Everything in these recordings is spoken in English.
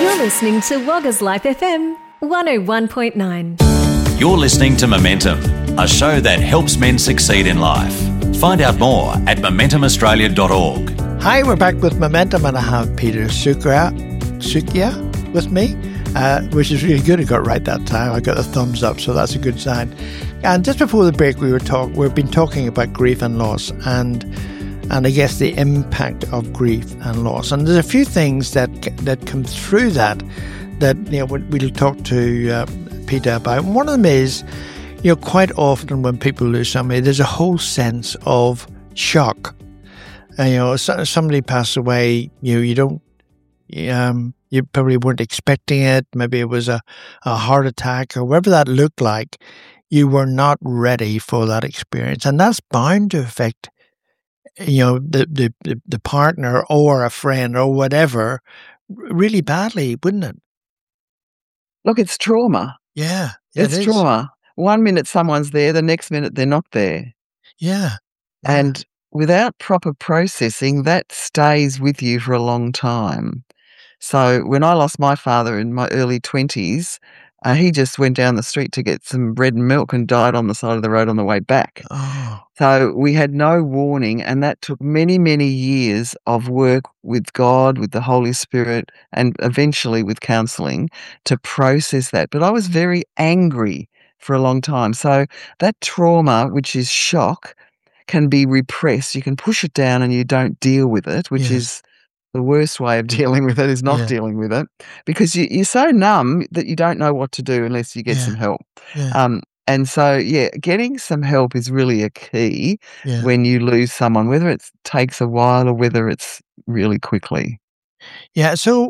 You're listening to Wagga's Life FM 101.9. You're listening to Momentum, a show that helps men succeed in life. Find out more at MomentumAustralia.org. Hi, we're back with Momentum, and I have Peter Sukia with me, which is really good. I got it right that time. I got a thumbs up, so that's a good sign. And just before the break, we've been talking about grief and loss, and I guess the impact of grief and loss. And there's a few things that come through that we'll talk to Peter about. And one of them is, quite often when people lose somebody, there's a whole sense of shock. Somebody passed away, you probably weren't expecting it. Maybe it was a heart attack or whatever that looked like. You were not ready for that experience, and that's bound to affect the partner or a friend or whatever really badly, wouldn't it? Look, it's trauma. Yeah, it's trauma. 1 minute someone's there, the next minute they're not there. Yeah. And without proper processing, that stays with you for a long time. So when I lost my father in my early 20s, he just went down the street to get some bread and milk and died on the side of the road on the way back. Oh. So we had no warning, and that took many, many years of work with God, with the Holy Spirit, and eventually with counselling to process that. But I was very angry for a long time. So that trauma, which is shock, can be repressed. You can push it down and you don't deal with it, which is the worst way of dealing with it, is not dealing with it, because you're so numb that you don't know what to do unless you get some help. Yeah. And so, getting some help is really a key when you lose someone, whether it takes a while or whether it's really quickly. Yeah, so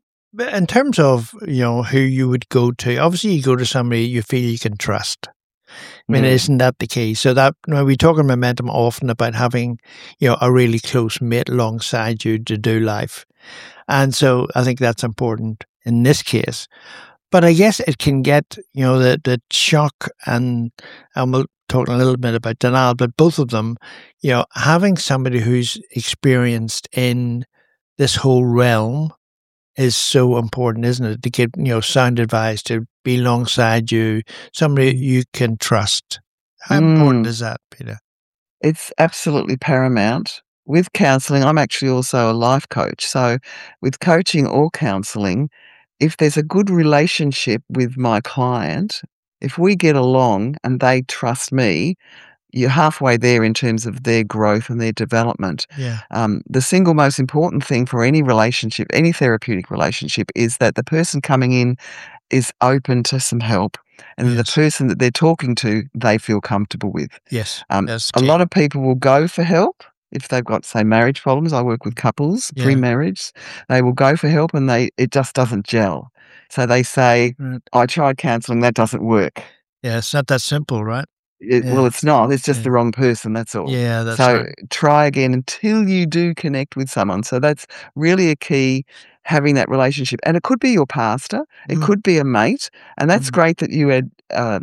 in terms of, who you would go to, obviously you go to somebody you feel you can trust. I mean, isn't that the key? So that we talk in Momentum often about having, a really close mate alongside you to do life. And so I think that's important in this case. But I guess it can get, the shock and we'll talk a little bit about denial, but both of them, having somebody who's experienced in this whole realm is so important, isn't it? To give, sound advice, to be alongside you, somebody you can trust. How important is that, Peter? It's absolutely paramount. With counselling, I'm actually also a life coach. So with coaching or counselling, if there's a good relationship with my client, if we get along and they trust me, you're halfway there in terms of their growth and their development. Yeah. The single most important thing for any relationship, any therapeutic relationship, is that the person coming in is open to some help, and the person that they're talking to, they feel comfortable with. Yes. A lot of people will go for help if they've got, say, marriage problems. I work with couples, pre-marriage. They will go for help and it just doesn't gel. So they say, I tried counselling, that doesn't work. Yeah, it's not that simple, right? Well, it's not. It's just the wrong person, that's all. Yeah, that's so right. try again until you do connect with someone. So that's really a key, having that relationship. And it could be your pastor. It could be a mate. And that's great that you had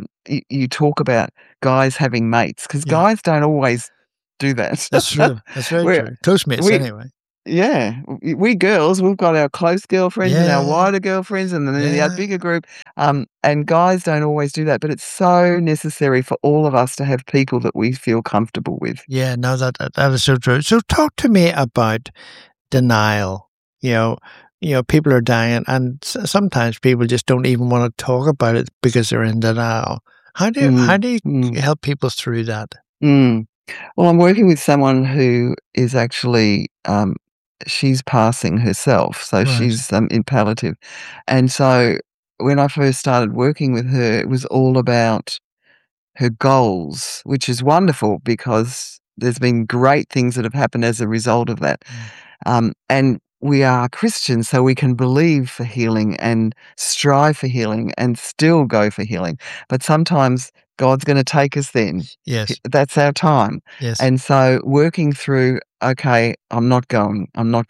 you talk about guys having mates, because guys don't always do that. That's true. That's very true. Close mates, anyway. Yeah. We girls, we've got our close girlfriends and our wider girlfriends and then the bigger group. And guys don't always do that. But it's so necessary for all of us to have people that we feel comfortable with. Yeah, no, that is so true. So talk to me about denial. People are dying, and sometimes people just don't even want to talk about it because they're in denial. How do you help people through that? Well, I'm working with someone who is actually she's passing herself, so she's in palliative. And so when I first started working with her, it was all about her goals, which is wonderful because there's been great things that have happened as a result of that. And we are Christians, so we can believe for healing and strive for healing and still go for healing. But sometimes God's going to take us then. Yes. That's our time. Yes. And so working through, okay, I'm not going,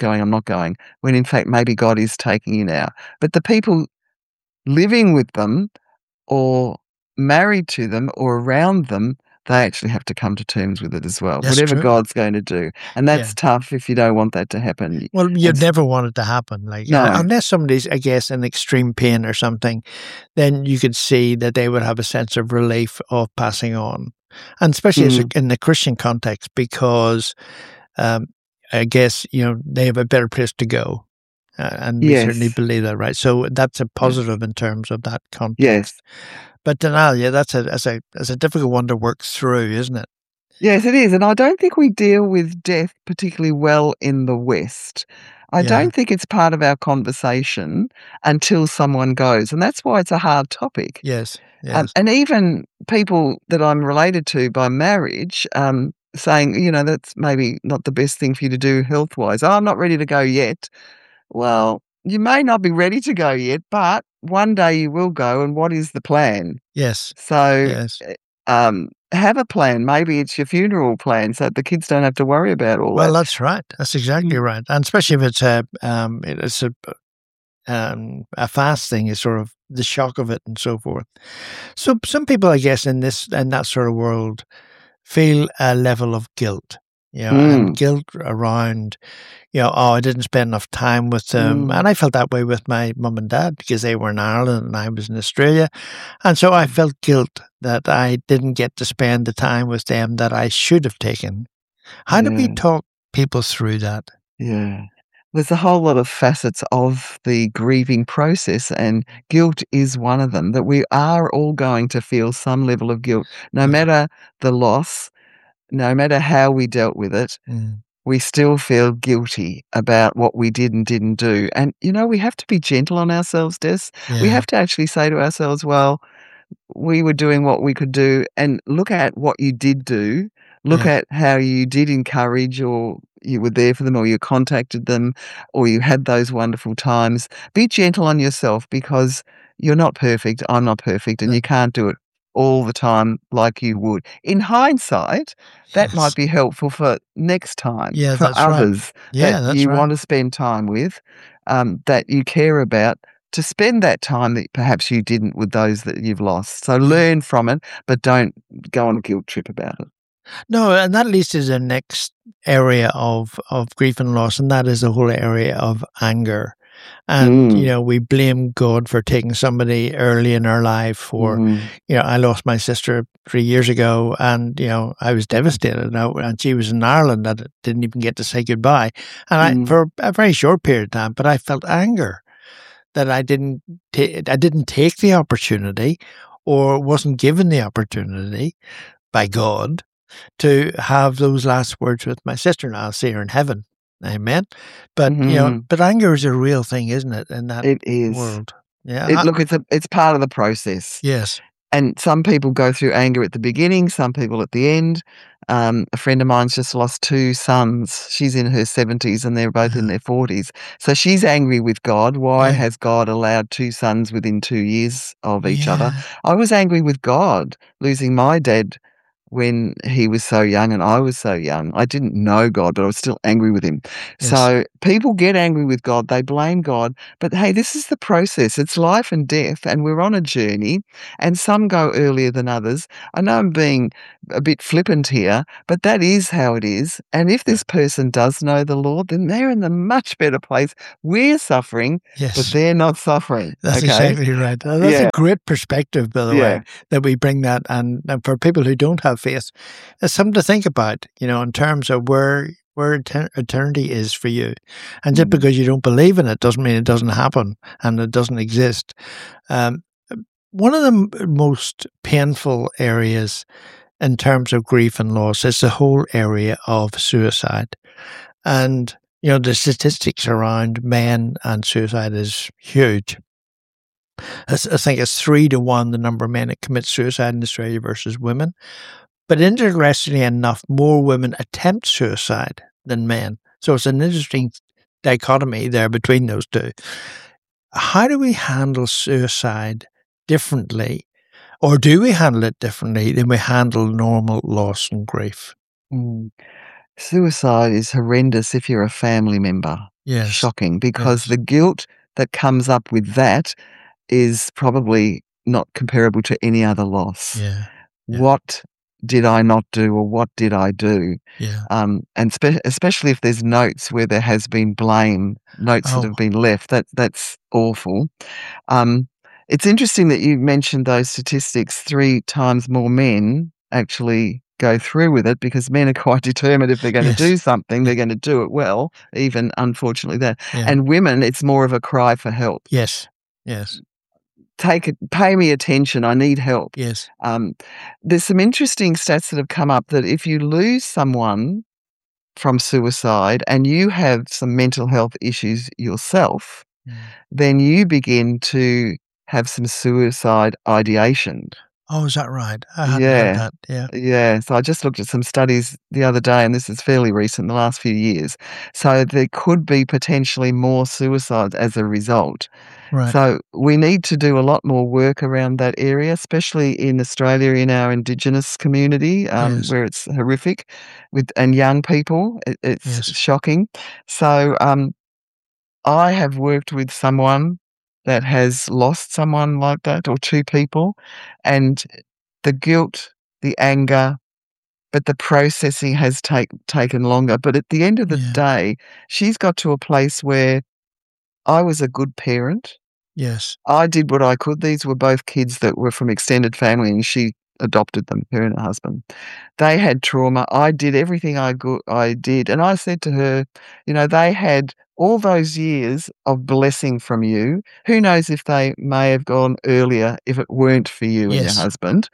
when in fact maybe God is taking you now. But the people living with them or married to them or around them they actually have to come to terms with it as well, That's whatever true. God's going to do. And that's Yeah. tough if you don't want that to happen. Well, you'd And never want it to happen. Like, No. unless somebody's, I guess, in extreme pain or something, then you could see that they would have a sense of relief of passing on. And especially in the Christian context, because I guess, they have a better place to go. And we certainly Yes. believe that, right? So that's a positive in terms of that context. Yes. But denial, that's a difficult one to work through, isn't it? Yes, it is. And I don't think we deal with death particularly well in the West. I Yeah. don't think it's part of our conversation until someone goes. And that's why it's a hard topic. Yes. And even people that I'm related to by marriage saying, that's maybe not the best thing for you to do health-wise. Oh, I'm not ready to go yet. Well, you may not be ready to go yet, but one day you will go. And what is the plan? Yes. So Yes. have a plan. Maybe it's your funeral plan so the kids don't have to worry about all that. Well, that's right. That's exactly right. And especially if it's a fast thing, is sort of the shock of it and so forth. So some people, I guess, in that sort of world feel a level of guilt, and guilt around, I didn't spend enough time with them. And I felt that way with my mum and dad because they were in Ireland and I was in Australia. And so I felt guilt that I didn't get to spend the time with them that I should have taken. How do we talk people through that? Yeah. There's a whole lot of facets of the grieving process, and guilt is one of them, that we are all going to feel some level of guilt, no matter the loss, no matter how we dealt with it. We still feel guilty about what we did and didn't do. And, we have to be gentle on ourselves, Des. Yeah. We have to actually say to ourselves, well, we were doing what we could do, and look at what you did do. Look at how you did encourage, or you were there for them, or you contacted them, or you had those wonderful times. Be gentle on yourself, because you're not perfect. I'm not perfect, and you can't do it all the time like you would. In hindsight, that might be helpful for next time, for that's others right. you want to spend time with, that you care about, to spend that time that perhaps you didn't with those that you've lost. So learn from it, but don't go on a guilt trip about it. No, and that leads to the next area of grief and loss, and that is the whole area of anger. And, we blame God for taking somebody early in our life, or, I lost my sister 3 years ago, and, I was devastated, and she was in Ireland, and I didn't even get to say goodbye. And for a very short period of time, but I felt anger that I didn't take the opportunity, or wasn't given the opportunity by God to have those last words with my sister. Now I'll see her in heaven. Amen. But, but anger is a real thing, isn't it? In that world. Yeah. Look, it's part of the process. Yes. And some people go through anger at the beginning, some people at the end. A friend of mine's just lost 2 sons. She's in her 70s and they're both in their 40s. So she's angry with God. Why has God allowed 2 sons within 2 years of each other? I was angry with God losing my dad when he was so young and I was so young. I didn't know God, but I was still angry with him. Yes. So people get angry with God. They blame God. But hey, this is the process. It's life and death, and we're on a journey, and some go earlier than others. I know I'm being a bit flippant here, but that is how it is. And if this person does know the Lord, then they're in a much better place. We're suffering, but they're not suffering. That's exactly right. That's a great perspective, by the way, that we bring that. And for people who don't have faith, it's something to think about, in terms of where eternity is for you. And just because you don't believe in it doesn't mean it doesn't happen and it doesn't exist. One of the most painful areas in terms of grief and loss is the whole area of suicide. And, the statistics around men and suicide is huge. I think it's 3 to 1, the number of men that commit suicide in Australia versus women. But interestingly enough, more women attempt suicide than men. So it's an interesting dichotomy there between those two. How do we handle suicide differently? Or do we handle it differently than we handle normal loss and grief? Suicide is horrendous if you're a family member. Yes. Shocking, because the guilt that comes up with that is probably not comparable to any other loss. Yeah. What did I not do, or what did I do? Yeah. And especially if there's notes where there has been blame, notes that have been left, that's awful. It's interesting that you mentioned those statistics. 3 times more men actually go through with it, because men are quite determined if they're going to do something, they're going to do it well, even unfortunately that. Yeah. And women, it's more of a cry for help. Yes. Pay me attention, I need help. Yes. There's some interesting stats that have come up that if you lose someone from suicide and you have some mental health issues yourself, then you begin to have some suicide ideation. Oh, is that right? I hadn't heard that. Yeah. Yeah. So I just looked at some studies the other day, and this is fairly recent, the last few years. So there could be potentially more suicides as a result. Right. So we need to do a lot more work around that area, especially in Australia, in our Indigenous community, where it's horrific, and young people. It's shocking. So I have worked with someone that has lost someone like that, or 2 people, and the guilt, the anger, but the processing has taken longer. But at the end of the day, she's got to a place where I was a good parent. Yes. I did what I could. These were both kids that were from extended family, and she adopted them, her and her husband. They had trauma. I did everything I did. And I said to her, they had all those years of blessing from you. Who knows if they may have gone earlier if it weren't for you and your husband.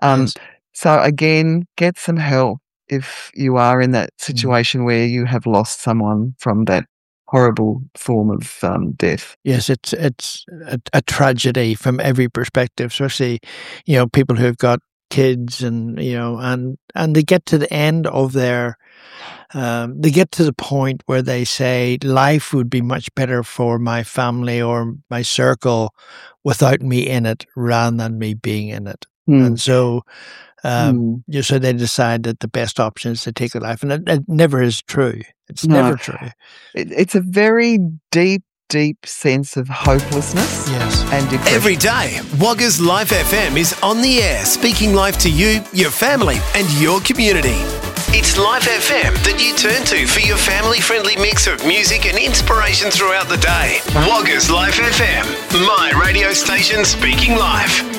So again, get some help if you are in that situation where you have lost someone from that horrible form of death. Yes, it's a tragedy from every perspective, especially, people who've got kids and they get to the end of their, they get to the point where they say life would be much better for my family or my circle without me in it rather than me being in it. And so, so they decide that the best option is to take their life, and it never is true. It's never true. It's a very deep sense of hopelessness and depression. Every day, Wagga's Life FM is on the air, speaking life to you, your family and your community. It's Life FM that you turn to for your family-friendly mix of music and inspiration throughout the day. Wagga's Life FM, my radio station speaking life.